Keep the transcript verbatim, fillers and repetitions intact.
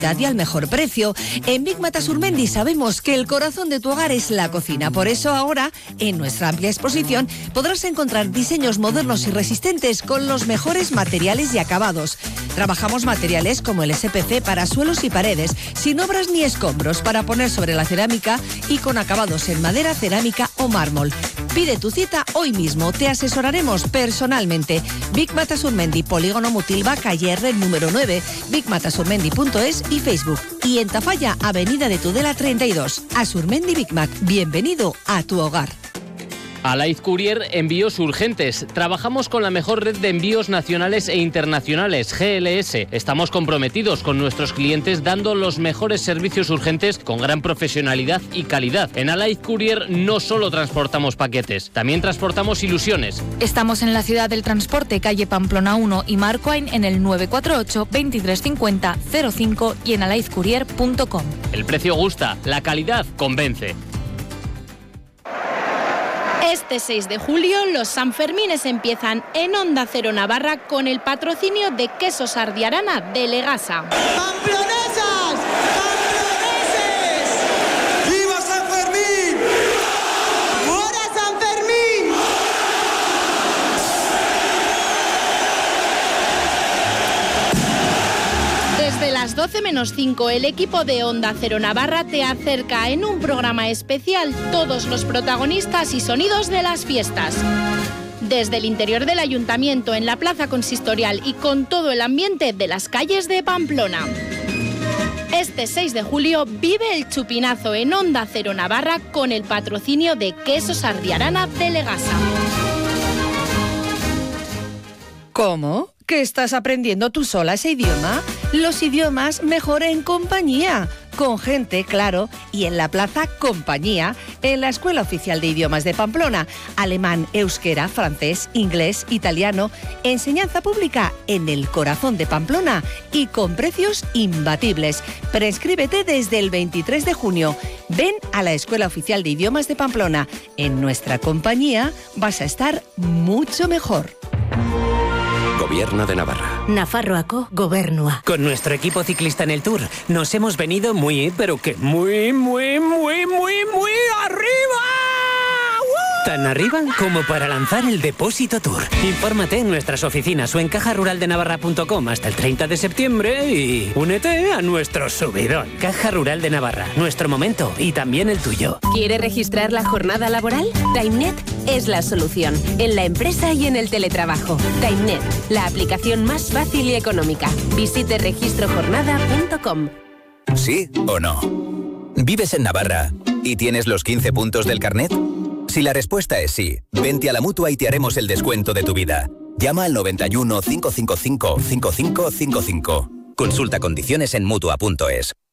y al mejor precio. En Big Mata Surmendi sabemos que el corazón de tu hogar es la cocina. Por eso ahora, en nuestra amplia exposición, podrás encontrar diseños modernos y resistentes con los mejores materiales y acabados. Trabajamos materiales como el S P C para suelos y paredes, sin obras ni escombros, para poner sobre la cerámica y con acabados en madera, cerámica o mármol. Pide tu cita hoy mismo, te asesoraremos personalmente. Big Mata Surmendi, Polígono Mutilva, calle R número nueve, big mata surmendi punto es y Facebook. Y en Tafalla, Avenida de Tudela treinta y dos. Asurmendi Big Mac, bienvenido a tu hogar. Alight Courier, envíos urgentes. Trabajamos con la mejor red de envíos nacionales e internacionales, G L S. Estamos comprometidos con nuestros clientes dando los mejores servicios urgentes con gran profesionalidad y calidad. En Alight Courier no solo transportamos paquetes, también transportamos ilusiones. Estamos en la ciudad del transporte, calle Pamplona uno y Marcoain en el nueve cuatro ocho, veintitrés cincuenta, cero cinco y en alight courier punto com. El precio gusta, la calidad convence. Este seis de julio los Sanfermines empiezan en Onda Cero Navarra con el patrocinio de Quesos Ardiarana de Legasa. ¡Pamplonesas! ¡Pamploneses! ¡Viva San Fermín! ¡Fuera San Fermín! Desde las doce menos cinco, el equipo de Onda Cero Navarra te acerca en un programa especial todos los protagonistas y sonidos de las fiestas. Desde el interior del ayuntamiento, en la plaza consistorial y con todo el ambiente de las calles de Pamplona. Este seis de julio vive el chupinazo en Onda Cero Navarra con el patrocinio de Quesos Ardiarana de Legasa. ¿Cómo? ¿Que estás aprendiendo tú sola ese idioma? Los idiomas mejor en compañía, con gente, claro, y en la Plaza Compañía, en la Escuela Oficial de Idiomas de Pamplona. Alemán, euskera, francés, inglés, italiano, enseñanza pública en el corazón de Pamplona y con precios imbatibles. Preinscríbete desde el veintitrés de junio. Ven a la Escuela Oficial de Idiomas de Pamplona. En nuestra compañía vas a estar mucho mejor. Gobierno de Navarra. Nafarroako Gobernua. Con nuestro equipo ciclista en el Tour nos hemos venido muy, pero que muy, muy, muy, muy, muy arriba. ¡Uh! Tan arriba como para lanzar el Depósito Tour. Infórmate en nuestras oficinas o en caja rural de navarra punto com hasta el treinta de septiembre y únete a nuestro subidón. Caja Rural de Navarra, nuestro momento y también el tuyo. ¿Quiere registrar la jornada laboral? TimeNet es la solución, en la empresa y en el teletrabajo. TimeNet, la aplicación más fácil y económica. Visite registro jornada punto com. ¿Sí o no? ¿Vives en Navarra y tienes los quince puntos del carnet? Si la respuesta es sí, vente a la Mutua y te haremos el descuento de tu vida. Llama al noventa y uno, cinco cinco cinco, cinco cinco cinco cinco. Consulta condiciones en mutua punto es.